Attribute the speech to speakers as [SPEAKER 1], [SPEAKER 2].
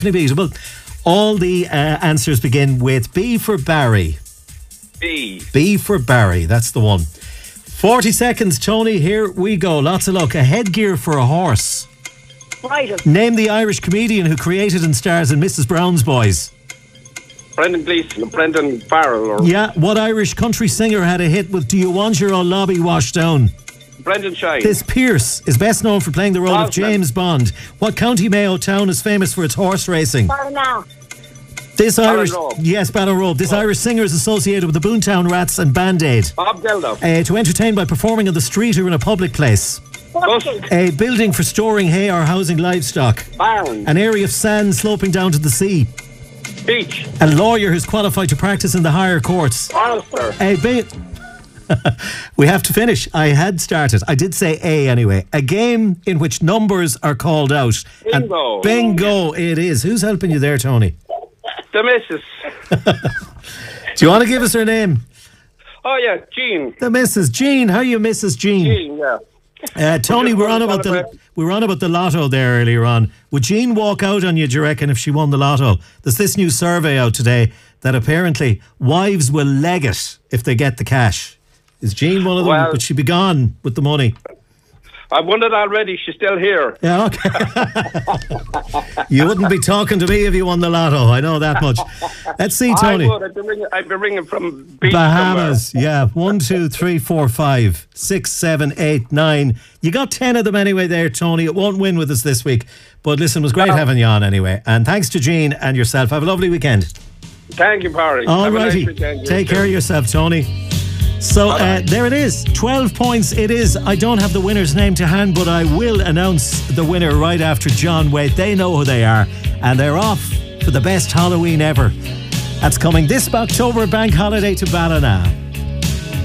[SPEAKER 1] Beatable. All the answers begin with B for Barry.
[SPEAKER 2] B.
[SPEAKER 1] B for Barry, that's the one. 40 seconds, Tony, here we go. Lots of luck. A headgear for a horse.
[SPEAKER 3] Bridle.
[SPEAKER 1] Name the Irish comedian who created and stars in Mrs. Brown's Boys.
[SPEAKER 2] Brendan Gleeson, Brendan Farrell, or
[SPEAKER 1] Yeah, what Irish country singer had a hit with Do You Want Your Old Lobby Washed Down?
[SPEAKER 2] Brendan Shine.
[SPEAKER 1] This Pierce is best known for playing the role of James Bond. What County Mayo town is famous for its horse racing?
[SPEAKER 3] Ballina.
[SPEAKER 1] This Irish,
[SPEAKER 2] Ballinrobe.
[SPEAKER 1] yes, Ballinrobe. This Irish singer is associated with the Boontown Rats and Band Aid.
[SPEAKER 2] Bob Geldof.
[SPEAKER 1] To entertain by performing on the street or in a public place.
[SPEAKER 3] Busking.
[SPEAKER 1] A building for storing hay or housing livestock.
[SPEAKER 2] Barn.
[SPEAKER 1] An area of sand sloping down to the sea.
[SPEAKER 2] Beach.
[SPEAKER 1] A lawyer who's qualified to practice in the higher courts.
[SPEAKER 2] Ulster.
[SPEAKER 1] We have to finish. I had started. I did say A anyway. A game in which numbers are called out.
[SPEAKER 2] Bingo.
[SPEAKER 1] And bingo it is. Who's helping you there, Tony?
[SPEAKER 2] The missus.
[SPEAKER 1] Do you want to give us her name?
[SPEAKER 2] Oh, yeah, Jean.
[SPEAKER 1] The Mrs. Jean. How are you, Mrs. Jean?
[SPEAKER 2] Jean, yeah.
[SPEAKER 1] Tony, we were on about the lotto there earlier on. Would Jean walk out on you, do you reckon, if she won the lotto? There's this new survey out today that apparently wives will leg it if they get the cash. Is Jean one of them?
[SPEAKER 2] Well,
[SPEAKER 1] Would she be gone with the money?
[SPEAKER 2] I've won it already. She's still here.
[SPEAKER 1] Yeah, okay. You wouldn't be talking to me if you won the lotto. I know that much. Let's see, Tony.
[SPEAKER 2] I would. I'd be ringing from beach
[SPEAKER 1] Bahamas. Yeah. 1, 2, 3, 4, 5, 6, 7, 8, 9. You got 10 of them anyway there, Tony. It won't win with us this week. But listen, it was great having you on anyway. And thanks to Jean and yourself. Have a lovely weekend.
[SPEAKER 2] Thank you, Barry.
[SPEAKER 1] All righty.
[SPEAKER 2] Nice
[SPEAKER 1] Take care of yourself, Tony. So there it is, 12 points it is. I don't have the winner's name to hand, but I will announce the winner right after John Waite. They know who they are, and they're off for the best Halloween ever. That's coming this October bank holiday to Ballina.